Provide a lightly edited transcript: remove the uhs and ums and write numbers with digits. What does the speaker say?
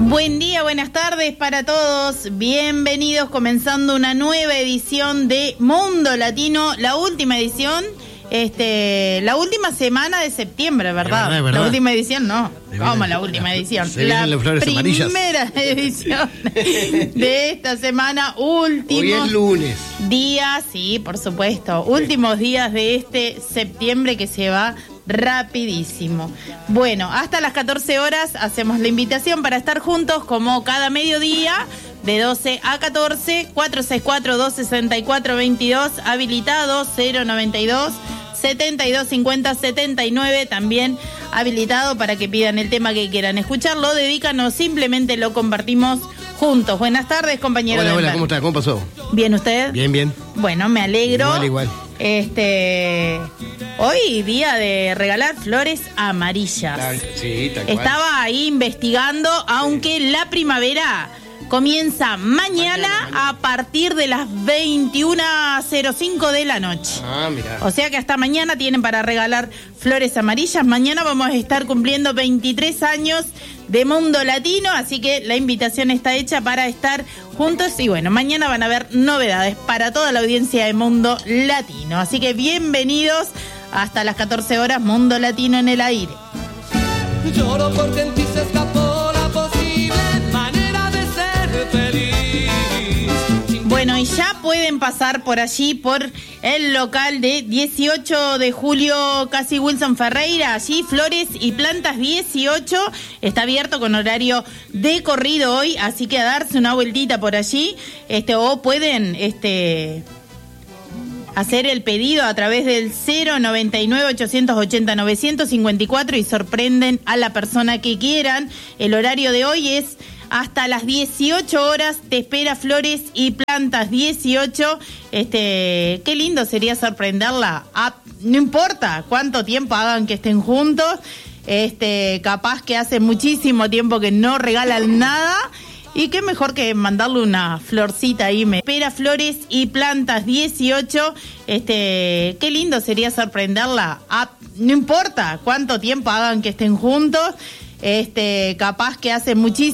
Buen día, buenas tardes para todos. Bienvenidos, comenzando una nueva edición de Mundo Latino, la última edición, la última semana de septiembre, ¿verdad? Es verdad. La última edición, no. ¿Cómo la última edición? La primera edición de esta semana, últimos. Hoy es lunes. Días, sí, por supuesto. Últimos días de este septiembre que se va rapidísimo. Bueno, hasta las 14 horas hacemos la invitación para estar juntos como cada mediodía de 12 a 14, 464-264-22, habilitado 092 7250 79, también habilitado para que pidan el tema que quieran escuchar, lo dedican o simplemente lo compartimos juntos. Buenas tardes, compañero. Hola, ¿cómo está? ¿Cómo pasó? ¿Bien usted? Bien. Bueno, me alegro. Igual. Hoy día de regalar flores amarillas. Sí, tal cual. Estaba ahí investigando, aunque la primavera comienza mañana a partir de las 21:05 de la noche. Ah, mira. O sea que hasta mañana tienen para regalar flores amarillas. Mañana vamos a estar cumpliendo 23 años de Mundo Latino, así que la invitación está hecha para estar juntos. Y bueno, mañana van a haber novedades para toda la audiencia de Mundo Latino. Así que bienvenidos hasta las 14 horas, Mundo Latino en el aire. Lloro porque en ti se escapó la posible manera de ser feliz. Bueno, y ya pueden pasar por allí, por el local de 18 de julio, casi Wilson Ferreira, allí Flores y Plantas 18, está abierto con horario de corrido hoy, así que a darse una vueltita por allí, o pueden, hacer el pedido a través del 099-880-954 y sorprenden a la persona que quieran. El horario de hoy es hasta las 18 horas, te espera Flores y Plantas 18. Qué lindo sería sorprenderla. No importa cuánto tiempo hagan que estén juntos, capaz que hace muchísimo tiempo que no regalan nada. Y qué mejor que mandarle una florcita ahí. Me espera Flores y Plantas 18. Qué lindo sería sorprenderla. No importa cuánto tiempo hagan que estén juntos, capaz que hace muchísimo